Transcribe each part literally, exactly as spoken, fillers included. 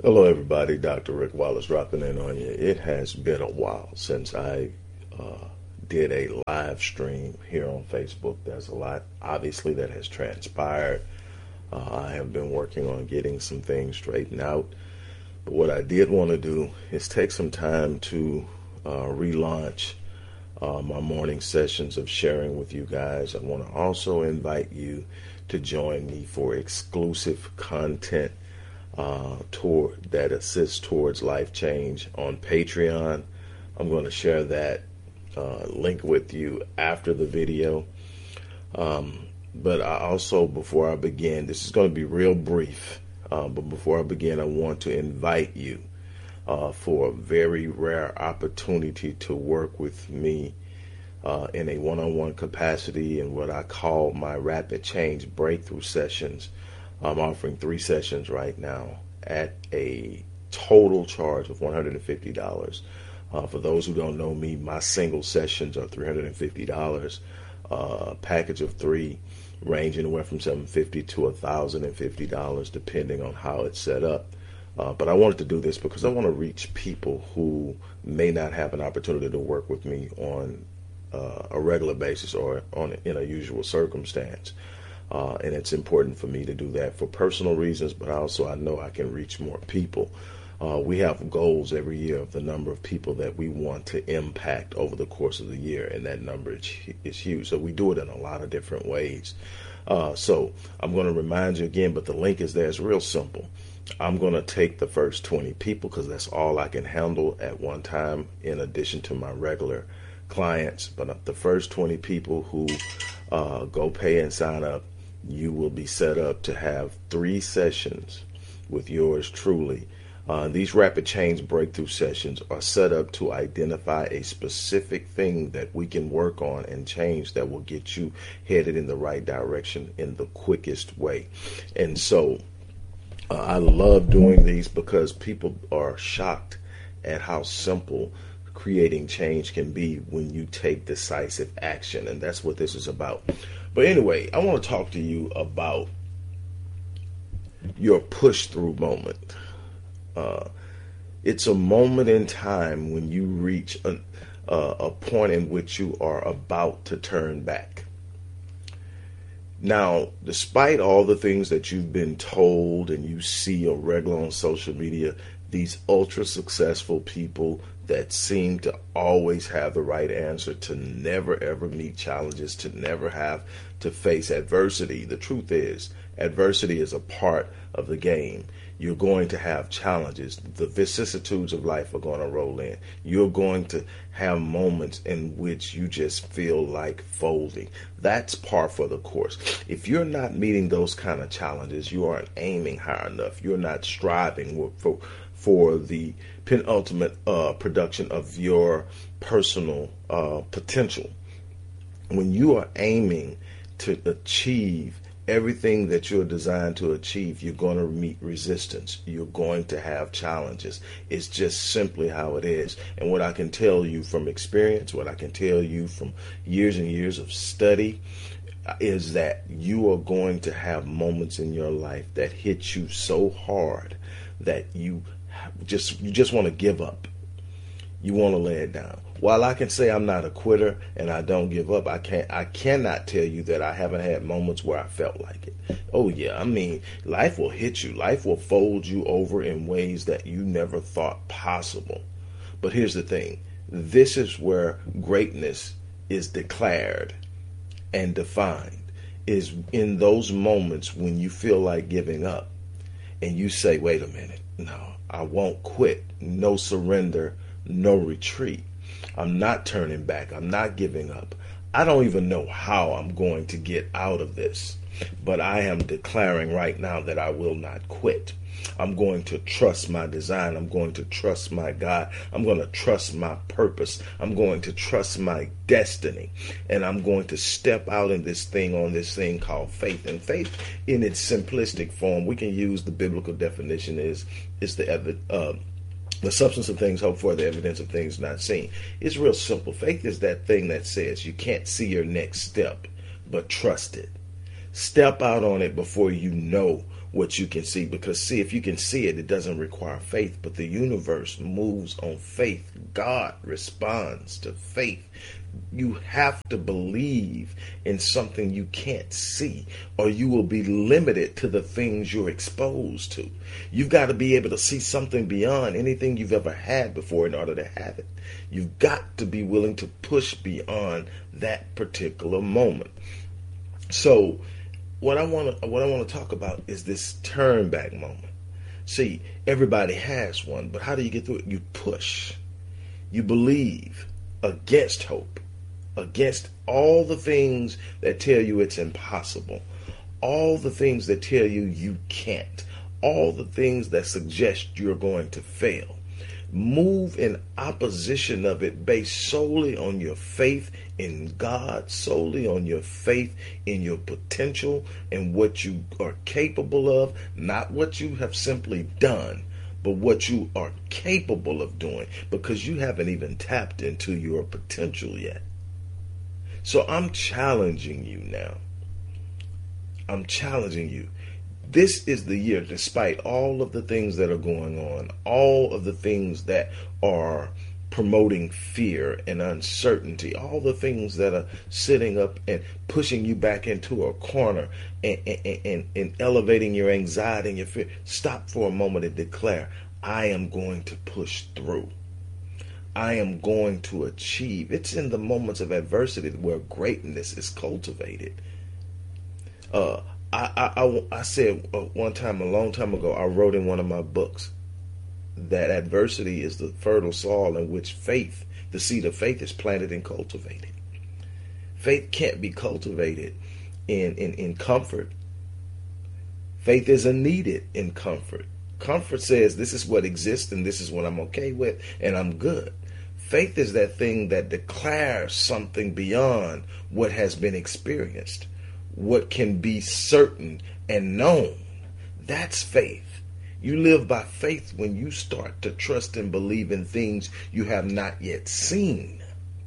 Hello, everybody. Doctor Rick Wallace dropping in on you. It has been a while since I uh, did a live stream here on Facebook. There's a lot, obviously, that has transpired. Uh, I have been working on getting some things straightened out. But what I did want to do is take some time to uh, relaunch uh, my morning sessions of sharing with you guys. I want to also invite you to join me for exclusive content uh, toward that assists towards life change on Patreon. I'm going to share that uh, link with you after the video. Um, but I also, before I begin, this is going to be real brief. Uh, but before I begin, I want to invite you uh, for a very rare opportunity to work with me uh, in a one-on-one capacity in what I call my Rapid Change Breakthrough Sessions. I'm offering three sessions right now at a total charge of one hundred fifty dollars. Uh, for those who don't know me, my single sessions are three hundred fifty dollars. Uh, a package of three range anywhere from seven hundred fifty dollars to one thousand fifty dollars depending on how it's set up. Uh, but I wanted to do this because I want to reach people who may not have an opportunity to work with me on uh, a regular basis or on in a usual circumstance. Uh, and it's important for me to do that for personal reasons, but also I know I can reach more people. Uh, we have goals every year of the number of people that we want to impact over the course of the year, and that number is, is huge. So we do it in a lot of different ways. Uh, so I'm going to remind you again, but the link is there. It's real simple. I'm going to take the first twenty people because that's all I can handle at one time in addition to my regular clients. But the first twenty people who uh, go pay and sign up, you will be set up to have three sessions with yours truly. Uh, these rapid change breakthrough sessions are set up to identify a specific thing that we can work on and change that will get you headed in the right direction in the quickest way. And so uh, I love doing these because people are shocked at how simple creating change can be when you take decisive action. And that's what this is about. But anyway, I want to talk to you about your push through moment. Uh, it's a moment in time when you reach a, uh, a point in which you are about to turn back. Now, despite all the things that you've been told and you see or regular on social media, these ultra successful people that seem to always have the right answer, to never ever meet challenges, to never have to face adversity. The truth is, adversity is a part of the game. You're going to have challenges. The vicissitudes of life are going to roll in. You're going to have moments in which you just feel like folding. That's par for the course. If you're not meeting those kind of challenges, you aren't aiming high enough. You're not striving for for the penultimate uh, production of your personal uh, potential. When you are aiming to achieve everything that you're designed to achieve, you're going to meet resistance. You're going to have challenges. It's just simply how it is. And what I can tell you from experience, what I can tell you from years and years of study, is that you are going to have moments in your life that hit you so hard that you just you just want to give up. You want to lay it down. While I can say I'm not a quitter and I don't give up, I can't I cannot tell you that I haven't had moments where I felt like it. Oh yeah, I mean, life will hit you. Life will fold you over in ways that you never thought possible. But here's the thing. This is where greatness is declared and defined, is in those moments when you feel like giving up and you say, wait a minute, no, I won't quit. No surrender, no retreat. I'm not turning back. I'm not giving up. I don't even know how I'm going to get out of this, but I am declaring right now that I will not quit. I'm going to trust my design. I'm going to trust my God. I'm going to trust my purpose. I'm going to trust my destiny. And I'm going to step out in this thing on this thing called faith. And faith in its simplistic form, we can use the biblical definition is, is the uh, the substance of things hoped for, the evidence of things not seen. It's real simple. Faith is that thing that says you can't see your next step, but trust it. Step out on it before you know what you can see. Because see, if you can see it, it doesn't require faith, but the universe moves on faith. God responds to faith. You have to believe in something you can't see, or you will be limited to the things you're exposed to. You've got to be able to see something beyond anything you've ever had before in order to have it. You've got to be willing to push beyond that particular moment. So what I want to what I want to talk about is this turn back moment. See, everybody has one, but how do you get through it? You push. You believe against hope, against all the things that tell you it's impossible, all the things that tell you you can't, all the things that suggest you're going to fail. Move in opposition of it based solely on your faith in God, solely on your faith in your potential and what you are capable of, not what you have simply done, but what you are capable of doing, because you haven't even tapped into your potential yet. So I'm challenging you now. I'm challenging you. This is the year, despite all of the things that are going on, all of the things that are promoting fear and uncertainty, all the things that are sitting up and pushing you back into a corner and, and, and, and elevating your anxiety and your fear. Stop for a moment and declare, I am going to push through. I am going to achieve. It's in the moments of adversity where greatness is cultivated. Uh, I, I, I, I said one time, a long time ago, I wrote in one of my books that adversity is the fertile soil in which faith, the seed of faith, is planted and cultivated. Faith can't be cultivated in, in, in comfort. Faith isn't needed in comfort. Comfort says this is what exists and this is what I'm okay with and I'm good. Faith is that thing that declares something beyond what has been experienced, what can be certain and known. That's faith. You live by faith when you start to trust and believe in things you have not yet seen.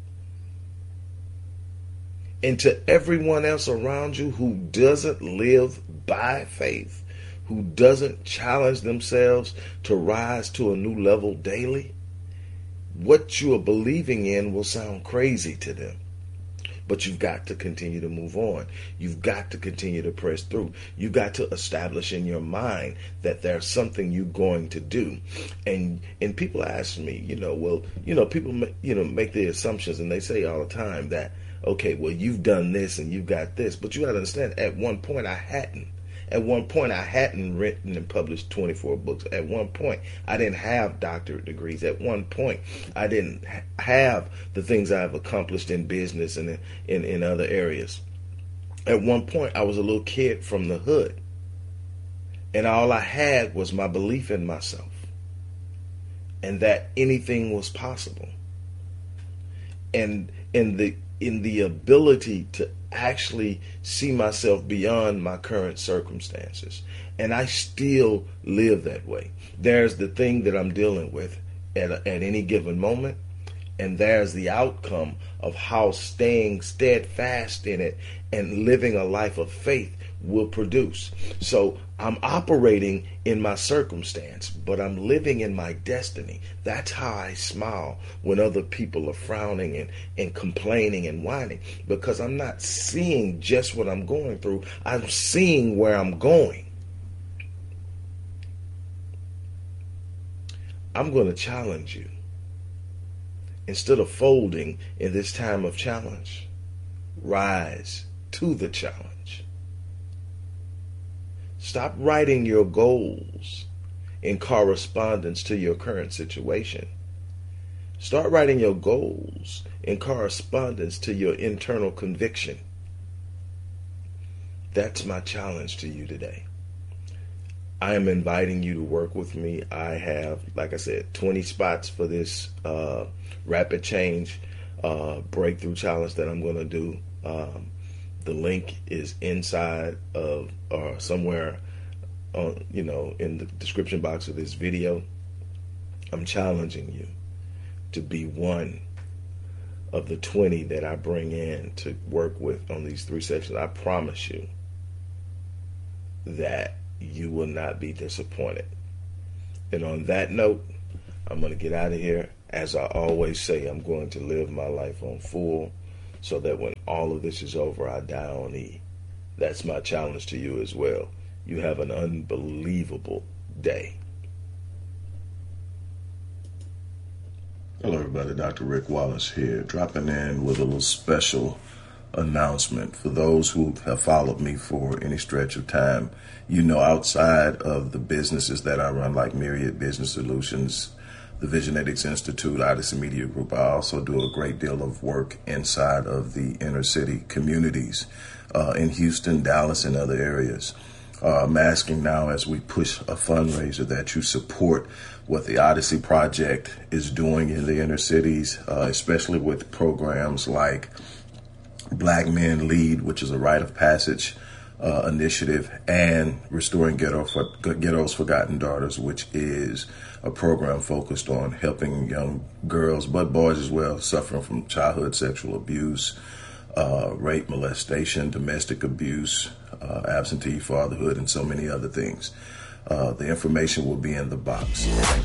And to everyone else around you who doesn't live by faith, who doesn't challenge themselves to rise to a new level daily, what you are believing in will sound crazy to them. But you've got to continue to move on. You've got to continue to press through. You've got to establish in your mind that there's something you're going to do. And and people ask me, you know, well, you know, people, you know, make the assumptions and they say all the time that, okay, well, you've done this and you've got this. But you got to understand, at one point I hadn't. At one point, I hadn't written and published twenty-four books. At one point, I didn't have doctorate degrees. At one point, I didn't have the things I've accomplished in business and in, in, in other areas. At one point, I was a little kid from the hood. And all I had was my belief in myself. And that anything was possible. And in the in the ability to actually see myself beyond my current circumstances. And I still live that way. There's the thing that I'm dealing with at, a, at any given moment, and there's the outcome of how staying steadfast in it and living a life of faith will produce. So I'm operating in my circumstance, but I'm living in my destiny. That's how I smile when other people are frowning and, and complaining and whining, because I'm not seeing just what I'm going through. I'm seeing where I'm going. I'm going to challenge you. Instead of folding in this time of challenge, rise to the challenge. Stop writing your goals in correspondence to your current situation. Start writing your goals in correspondence to your internal conviction. That's my challenge to you today. I am inviting you to work with me. I have, like I said, twenty spots for this uh, rapid change uh, breakthrough challenge that I'm going to do. Um, the link is inside of or somewhere on, you know, in the description box of this video. I'm challenging you to be one of the twenty that I bring in to work with on these three sections. I promise you that you will not be disappointed. And on that note, I'm going to get out of here. As I always say, I'm going to live my life on full so that when all of this is over, I die on E. That's my challenge to you as well. You have an unbelievable day. Hello, everybody. Doctor Rick Wallace here, dropping in with a little special announcement. For those who have followed me for any stretch of time, you know, outside of the businesses that I run, like Myriad Business Solutions, the Visionetics Institute, Odyssey Media Group, I also do a great deal of work inside of the inner city communities uh, in Houston, Dallas, and other areas. Uh, I'm asking now, as we push a fundraiser, that you support what the Odyssey Project is doing in the inner cities, uh, especially with programs like Black Men Lead, which is a rite of passage uh, initiative, and Restoring Ghetto for, Ghetto's Forgotten Daughters, which is a program focused on helping young girls, but boys as well, suffering from childhood sexual abuse, uh, rape, molestation, domestic abuse, uh, absentee fatherhood, and so many other things. Uh, the information will be in the box. Thank you.